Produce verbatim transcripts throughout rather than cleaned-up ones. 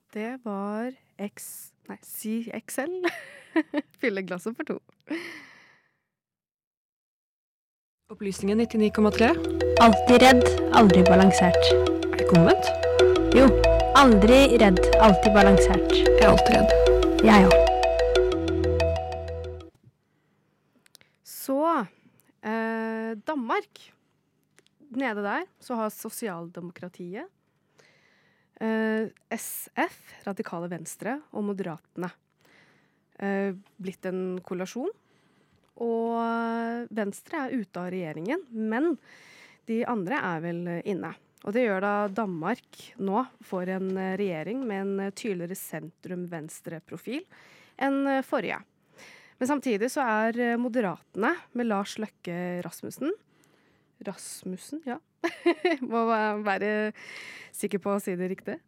Det var X... Nei, si X L. Fylle glasset for to. Opplysningen nittini komma tre. Alltid redd, aldri balansert. Er det ikke omvendt? Jo, aldri redd, alltid balansert. Jeg er alltid redd. Jeg òg. Så eh, Danmark. Nede der så har sosialdemokratiet, eh, S F, radikale venstre, og moderatene eh, blitt en koalisjon. Og Venstre er ute av regjeringen, men de andre er vel inne. Og det gjør da Danmark nå får en regjering med en tydeligere sentrum-venstre-profil enn forrige. Men samtidig så er moderatene med Lars Løkke Rasmussen Rasmussen, ja. Må være sikker på å si det riktig.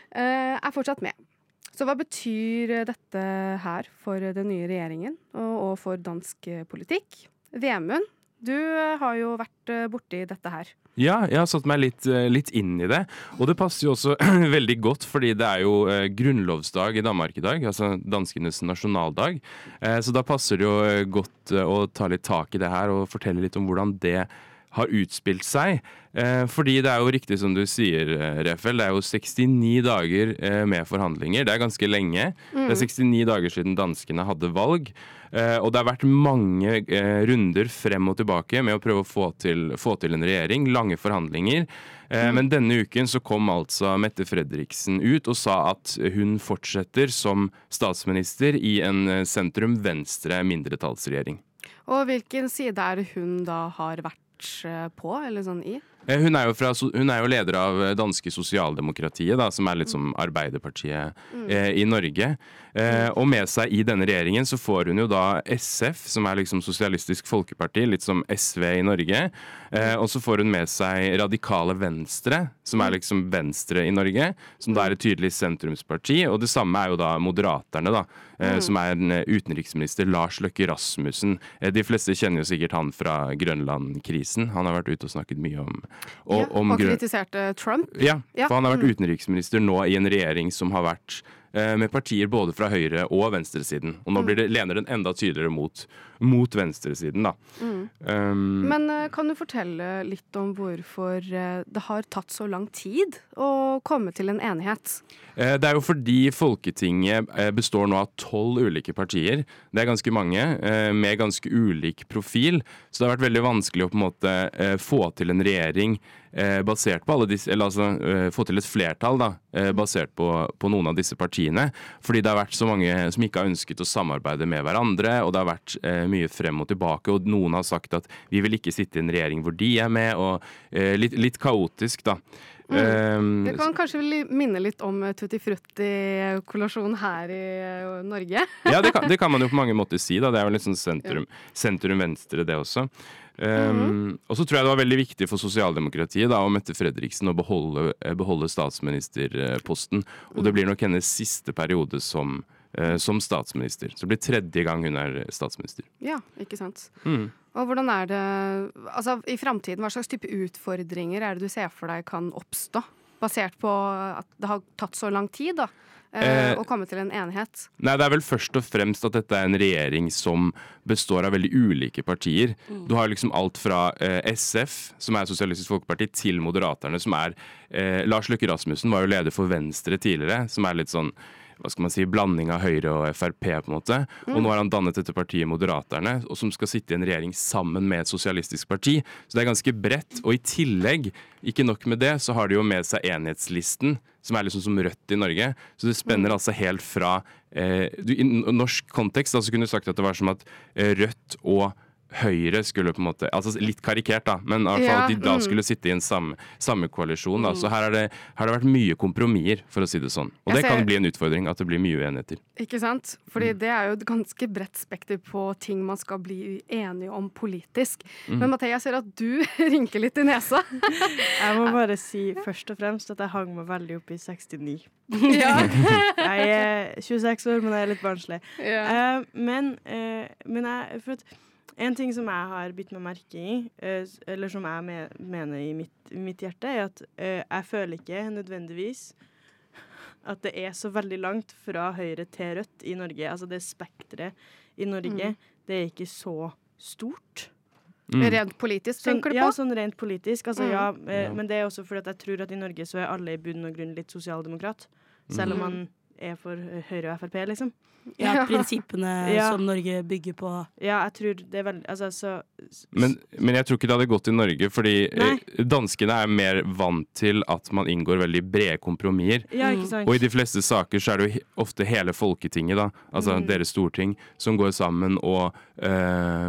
Er fortsatt med. Så hva betyr dette her for den nye regjeringen og for dansk politikk? Vemund, du har jo vært borti dette her. Ja, jeg har satt meg litt, litt inn i det, og det passer jo også veldig godt, fordi det er jo eh, grunnlovsdag i Danmark i dag, altså danskenes nasjonaldag, eh, så da passer det jo godt eh, å ta litt tak i det her og fortelle litt om hvordan det har utspilt seg, eh, fordi det er jo riktig som du sier, Refel, det er jo sekstini dager eh, med forhandlinger, det er ganske lenge, mm. det er sekstini dager siden danskene hadde valg, eh, og det har vært mange eh, runder frem og tilbake med å prøve å få til, få til en regjering, lange forhandlinger, eh, mm. men denne uken så kom altså Mette Frederiksen ut og sa at hun fortsetter som statsminister i en sentrum-venstre mindretallsregjering. Og hvilken side er det hun da har vært på, eller sånn i? Hun er jo, fra, hun er jo leder av danske sosialdemokratiet, da, som er litt som Arbeiderpartiet mm. eh, i Norge. Eh, og med seg i denne regjeringen så får hun jo da S F, som er liksom Sosialistisk Folkeparti, litt som S V i Norge. Eh, og så får hun med seg Radikale Venstre, som er liksom Venstre i Norge, som da er et tydelig sentrumsparti. Og det samme er jo da Moderaterne, da, eh, mm. som er en utenriksminister Lars Løkke Rasmussen. Eh, de fleste kjenner jo sikkert han fra Grønland-krisen. Han har vært ute og snakket mye om Og, ja, om og kritiserte Trump. Ja, for han har vært utenriksminister nå i en regjering som har vært eh, med partier både fra høyre- og venstresiden. Og nå blir det, lener den enda tydeligere mot, mot venstresiden, da. Mm. Um, Men uh, kan du fortelle litt om hvorfor uh, det har tatt så lang tid å komme til en enighet? Eh, det er jo fordi Folketinget eh, består nå av tolv ulike partier. Det er ganske mange, eh, med ganske ulik profil. Så det har vært veldig vanskelig å på en måte eh, få til en regjering eh, basert på alle disse, eller altså eh, få til et flertall da, eh, basert på, på noen av disse partiene. Fordi det har vært så mange som ikke har ønsket å samarbeide med hverandre, og det har vært eh, mye frem og tilbake, og noen har sagt at vi vil ikke sitte i en regjering hvor de er med, og eh, litt, litt kaotisk da. Mm. Um, det kan kanskje minne litt om Tutti Frutti-kollasjon her i Norge. Ja, det kan, det kan man jo på mange måter si da. Det er jo litt sånn sentrum, sentrum-venstre det også. Um, mm-hmm. Og så tror jeg det var veldig viktig for sosialdemokratiet da, og Mette Frederiksen å beholde, beholde statsministerposten. Og det blir nok hennes siste periode som, uh, som statsminister. Så det blir tredje gang hun er statsminister. Ja, ikke sant. Mm. Og hvordan er det, altså i fremtiden, hva slags type utfordringer er det du ser for deg kan oppstå? Basert på at det har tatt så lang tid da, eh, å komme til en enighet? Nei, det er vel først og fremst at dette er en regjering som består av veldig ulike partier. Mm. Du har liksom alt fra eh, S F, som er Sosialistisk Folkeparti, til Moderaterne, som er eh, Lars Løkke Rasmussen var jo leder for Venstre tidligere, som er litt sånn hva skal man si, blanding av Høyre og F R P på en måte. Mm. Og nå har han dannet dette partiet Moderaterne, og som skal sitte i en regjering sammen med et sosialistisk parti. Så det er ganske bredt, og i tillegg, ikke nok med det, så har de jo med seg enhetslisten, som er liksom som Rødt i Norge. Så det spenner mm. altså helt fra, eh, du, i norsk kontekst, da, så kunne du sagt at det var som at eh, Rødt og Høyre skulle på en måte, altså litt karikert da, men i hvert fall at de da skulle sitte i en samme, samme koalisjon da, så her har det, her har det vært mye kompromisser, for å si det sånn. Og det kan bli en utfordring, at det blir mye uenigheter. Ikke sant? Fordi mm. det er jo et ganske bredt spekter på ting man skal bli enige om politisk. Mm. Men Mathea, jeg ser at du rynker litt i nesa. Jeg må bare si først og fremst at jeg hang meg veldig opp i sekstini. Ja. Jeg er tjueseks år, men jeg er litt barnslig. Ja. Uh, men, uh, men jeg, for at en ting som jeg har bitt meg merke i, uh, eller som jeg me- mener i mitt, mitt hjerte, er at uh, jeg føler ikke nødvendigvis at det er så veldig langt fra høyre til rødt i Norge. Altså det spektret i Norge, Mm. det er ikke så stort. Mm. Rent politisk, Sånn, tenker du ja, på? sånn rent politisk. Altså, Mm. ja, eh, Ja. men det er også fordi at jeg tror at i Norge så er alle i bunn og grunn litt sosialdemokrat. Selv om Mm. man er for Høyre og F R P, liksom. Ja, prinsippene Ja. som Norge bygger på. Ja, jeg tror det er veldig Altså, så Men, men jeg tror ikke det hadde gått i Norge, fordi Nei. eh, danskene er mer vant til at man inngår veldig brede kompromisser. Ja, Mm. ikke sant? Og i de fleste saker så er det jo he- ofte hele Folketinget, da, altså Mm. deres storting, som går sammen og eh,